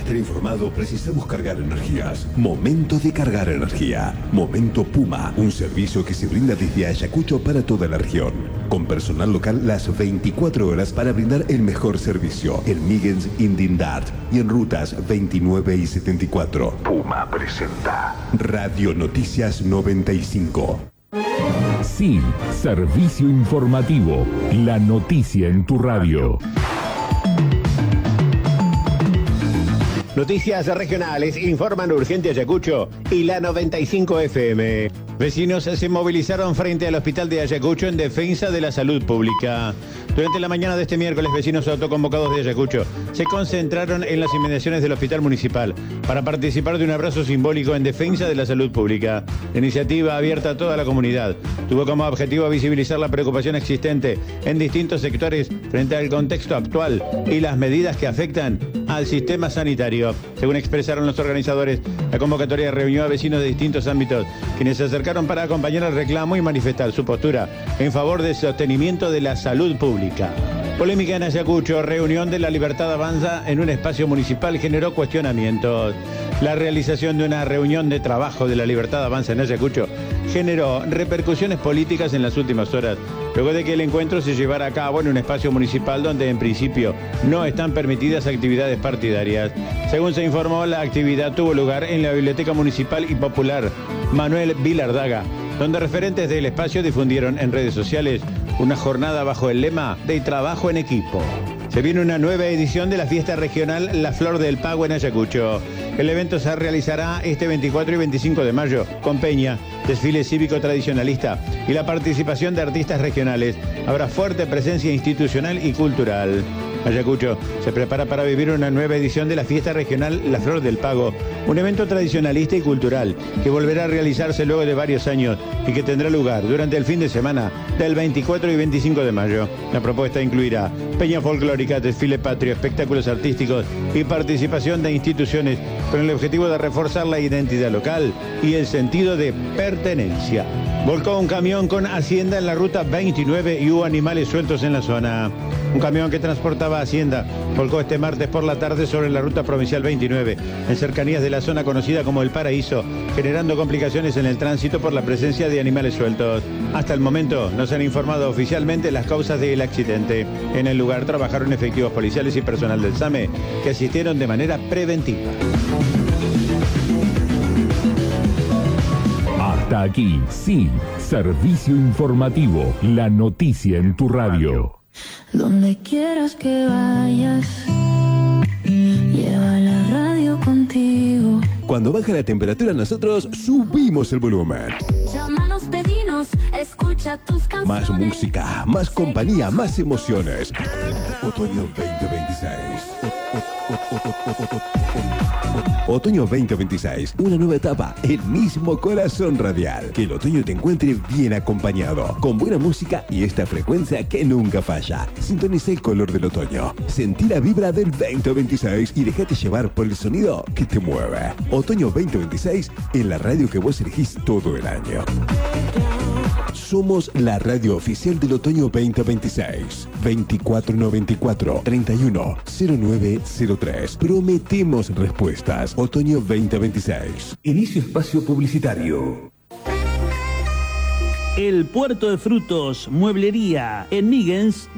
estar informado precisamos cargar energías. Momento de cargar energía. Momento Puma, un servicio que se brinda desde Ayacucho para toda la región. Con personal local las 24 horas para brindar el mejor servicio. En Migens, Indindart y en rutas 29 y 74. Puma presenta Radio Noticias 95. Sí, servicio informativo. La noticia en tu radio. Noticias regionales informan Urgente Ayacucho y la 95 FM. Vecinos se movilizaron frente al hospital de Ayacucho en defensa de la salud pública. Durante la mañana de este miércoles, vecinos autoconvocados de Ayacucho se concentraron en las inmediaciones del hospital municipal para participar de un abrazo simbólico en defensa de la salud pública. La iniciativa, abierta a toda la comunidad, tuvo como objetivo visibilizar la preocupación existente en distintos sectores frente al contexto actual y las medidas que afectan al sistema sanitario. Según expresaron los organizadores, la convocatoria reunió a vecinos de distintos ámbitos, quienes se acercaron para acompañar el reclamo y manifestar su postura en favor del sostenimiento de la salud pública. Polémica en Ayacucho, reunión de La Libertad Avanza en un espacio municipal generó cuestionamientos. La realización de una reunión de trabajo de La Libertad Avanza en Ayacucho generó repercusiones políticas en las últimas horas, luego de que el encuentro se llevara a cabo en un espacio municipal donde en principio no están permitidas actividades partidarias. Según se informó, la actividad tuvo lugar en la Biblioteca Municipal y Popular Manuel Vilardaga, donde referentes del espacio difundieron en redes sociales una jornada bajo el lema de trabajo en equipo. Se viene una nueva edición de la fiesta regional La Flor del Pago en Ayacucho. El evento se realizará este 24 y 25 de mayo con peña, desfile cívico tradicionalista y la participación de artistas regionales. Habrá fuerte presencia institucional y cultural. Ayacucho se prepara para vivir una nueva edición de la fiesta regional La Flor del Pago, un evento tradicionalista y cultural que volverá a realizarse luego de varios años y que tendrá lugar durante el fin de semana del 24 y 25 de mayo. La propuesta incluirá peña folclórica, desfile patrio, espectáculos artísticos y participación de instituciones con el objetivo de reforzar la identidad local y el sentido de pertenencia. Volcó un camión con hacienda en la ruta 29 y hubo animales sueltos en la zona. Un camión que transportaba hacienda volcó este martes por la tarde sobre la ruta provincial 29, en cercanías de la zona conocida como El Paraíso, generando complicaciones en el tránsito por la presencia de animales sueltos. Hasta el momento no se han informado oficialmente las causas del accidente. En el lugar trabajaron efectivos policiales y personal del SAME que asistieron de manera preventiva. Hasta aquí, sí, servicio informativo. La noticia en tu radio. Donde quieras que vayas, lleva la radio contigo. Cuando baja la temperatura nosotros subimos el volumen. Llámanos, pedinos, escucha tus canciones. Más música, más compañía, más emociones. Otoño 2026. Otoño 2026, una nueva etapa, el mismo corazón radial. Que el otoño te encuentre bien acompañado, con buena música y esta frecuencia que nunca falla. Sintoniza el color del otoño, sentí la vibra del 2026 y déjate llevar por el sonido que te mueve. Otoño 2026 en la radio que vos elegís todo el año. Somos la radio oficial del otoño 2026. 2494-310903. Prometemos respuestas. Otoño 2026. Inicio espacio publicitario. El Puerto de Frutos, Mueblería, en Migens.